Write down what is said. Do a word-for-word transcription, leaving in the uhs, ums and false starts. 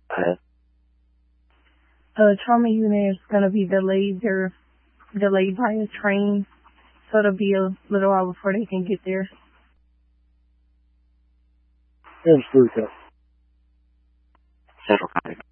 Uh, Uh, trauma unit is going to be delayed. They're delayed by a train, so it'll be a little while before they can get there. And Spruce. Central County.